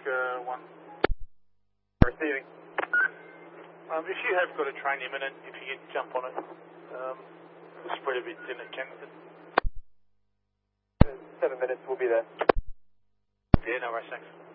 1. Receiving. If you have got a train imminent, if you can jump on it, spread a bit thin at Kensington. 7 minutes, we'll be there. Yeah, no worries, thanks.